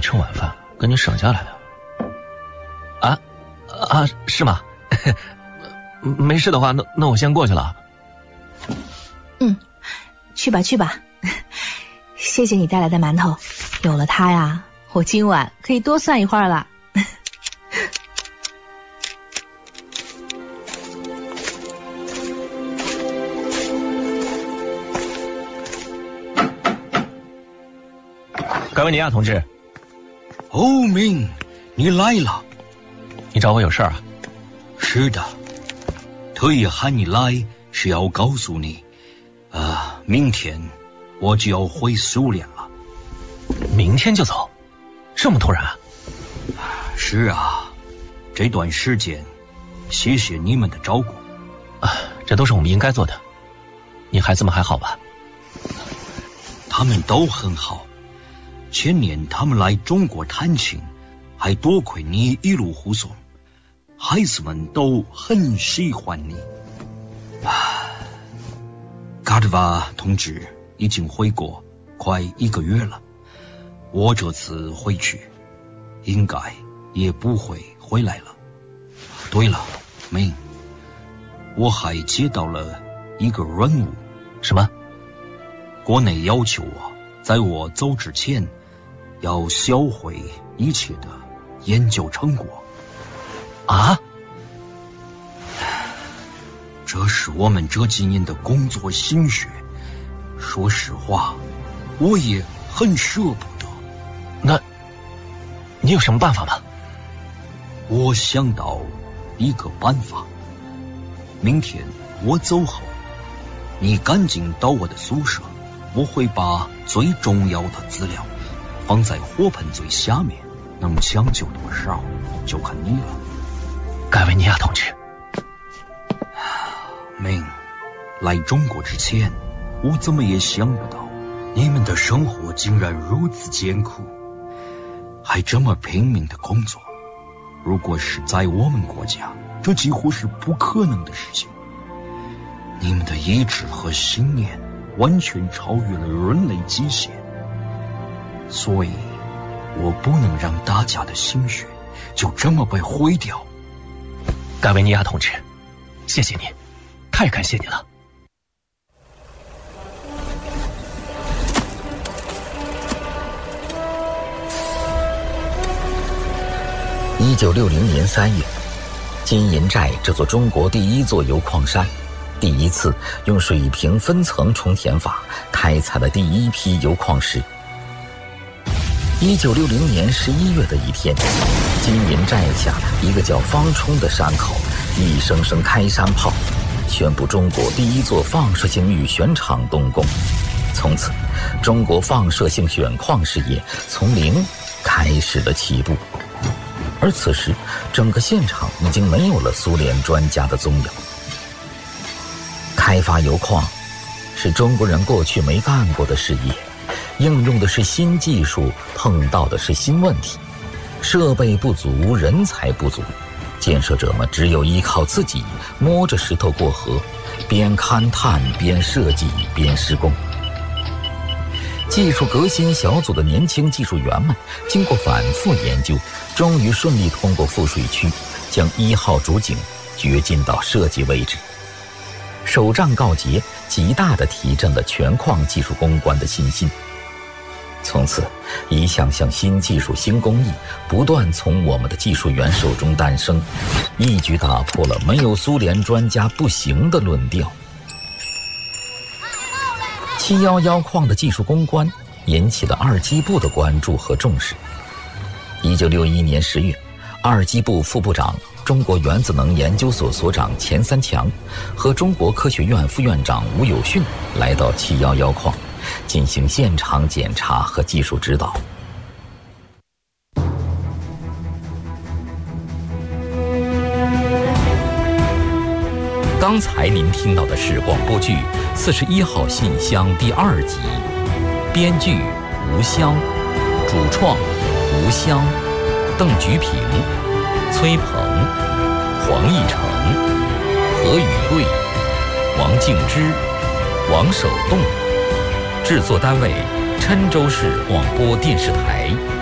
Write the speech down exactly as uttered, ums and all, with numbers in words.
趁晚饭跟你省下来的。啊啊，是吗？没事的话，那那我先过去了。 嗯，去吧去吧。谢谢你带来的馒头，有了它呀，我今晚可以多算一会儿了。 盖维尼亚同志。 欧明，你来了。 你找我有事儿啊？ 是的，特意喊你来是要告诉你，呃，明天我就要回苏联了。 明天就走？这么突然啊？ 是啊，这段时间谢谢你们的照顾啊，这都是我们应该做的。你孩子们还好吧？ 他们都很好。前年他们来中国探亲，还多亏你一路护送，孩子们都很喜欢你。嘎德瓦同志已经回国快一个月了，我这次回去应该也不会回来了。对了，明，我还接到了一个任务。 什么？ 国内要求我在我走之前要销毁一切的研究成果。 啊？ 这是我们这几年的工作心血，说实话我也很舍不得。 那你有什么办法吗？ 我想到一个办法，明天我走后你赶紧到我的宿舍，我会把最重要的资料放在火盆最下面，能抢救多少就看你了。 盖维尼亚同志。 明，来中国之前我怎么也想不到你们的生活竟然如此艰苦，还这么拼命的工作。如果是在我们国家，这几乎是不可能的事情。你们的意志和信念完全超越了人类极限，所以我不能让大家的心血就这么被毁掉。 盖维尼亚同志，谢谢你，太感谢你了。 一九六零年三月，金银寨这座中国第一座油矿山，第一次用水平分层充填法开采了第一批油矿石。一九六零年十一月的一天，金银寨下一个叫方冲的山口，一声声开山炮，宣布中国第一座放射性预选厂动工。从此，中国放射性选矿事业从零开始了起步。而此时，整个现场已经没有了苏联专家的踪影。开发油矿是中国人过去没干过的事业，应用的是新技术，碰到的是新问题，设备不足，人才不足，建设者们只有依靠自己，摸着石头过河，边勘探边设计边施工。技术革新小组的年轻技术员们经过反复研究，终于顺利通过富水区，将一号主井掘进到设计位置。首仗告捷，极大地提振了全矿技术攻关的信心。从此，一项项新技术新工艺不断从我们的技术员手中诞生，一举打破了没有苏联专家不行的论调。七一一矿的技术攻关引起了二机部的关注和重视。一九六一年十月，二机部副部长、中国原子能研究所所长钱三强和中国科学院副院长吴有训来到七一一矿，进行现场检查和技术指导。刚才您听到的是广播剧《四十一号信箱》第二集，编剧吴湘，主创吴湘、邓菊平、崔鹏、黄义成、何宇贵、王静之、王守栋，制作单位郴州市广播电视台。